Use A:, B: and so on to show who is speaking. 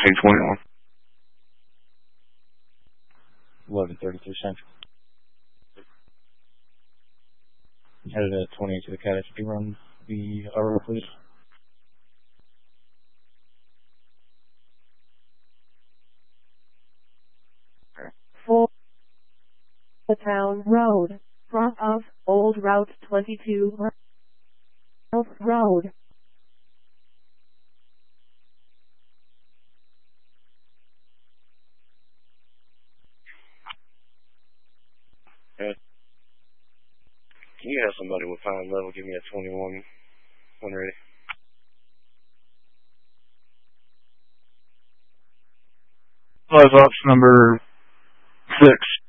A: Take 21.
B: 1133 Central. Headed at 20 to the Cadence. Can you run the RO, please?
C: For the town road, front of Old Route 22, Road.
D: Can you have somebody with pound level give me a 21 when ready?
A: Live ops number 6.